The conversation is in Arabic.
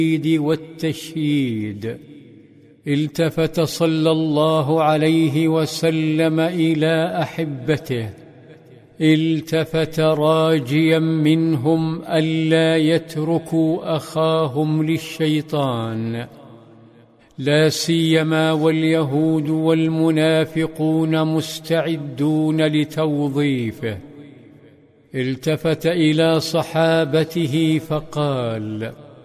والتشييد. التفت صلى الله عليه وسلم إلى أحبته، التفت راجيا منهم ألا يتركوا أخاهم للشيطان، لا سيما واليهود والمنافقون مستعدون لتوظيفه. التفت إلى صحابته فقال: